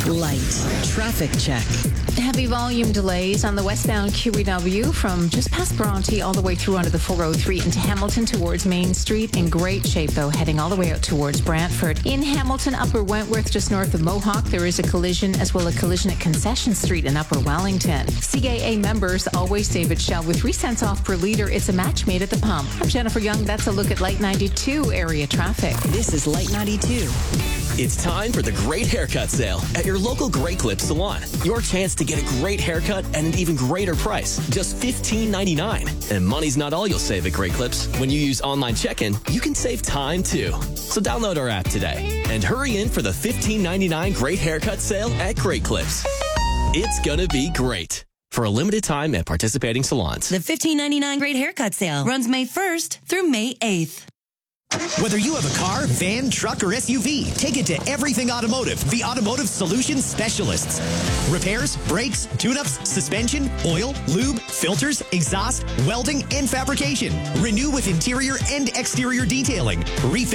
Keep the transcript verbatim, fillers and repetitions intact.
Light traffic check. Heavy volume delays on the westbound Q E W from just past Bronte all the way through onto the four oh three into Hamilton towards Main Street. In great shape, though, heading all the way out towards Brantford. In Hamilton, Upper Wentworth, just north of Mohawk, there is a collision, as well as a collision at Concession Street in Upper Wellington. C A A members always save at Shell with three cents off per litre. It's a match made at the pump. I'm Jennifer Young. That's a look at Light ninety-two area traffic. This is Light ninety-two. It's time for the Great Haircut Sale at your local Great Clips salon. Your chance to get a great haircut at an even greater price, just fifteen ninety-nine. And money's not all you'll save at Great Clips. When you use online check-in, you can save time too. So download our app today and hurry in for the fifteen ninety-nine Great Haircut Sale at Great Clips. It's gonna be great. For a limited time at participating salons. The fifteen ninety-nine Great Haircut Sale runs May first through May eighth. Whether you have a car, van, truck, or S U V, take it to Everything Automotive, the automotive solutions specialists. Repairs, brakes, tune-ups, suspension, oil, lube, filters, exhaust, welding, and fabrication. Renew with interior and exterior detailing. Refit